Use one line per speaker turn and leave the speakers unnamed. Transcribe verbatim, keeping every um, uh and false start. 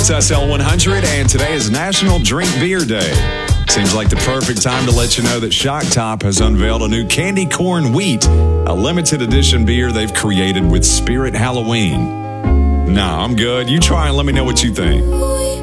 It's S L one hundred, and today is National Drink Beer Day. Seems like the perfect time to let you know that Shock Top has unveiled a new Candy Corn Wheat, a limited edition beer they've created with Spirit Halloween. Nah, I'm good. You try and let me know what you think.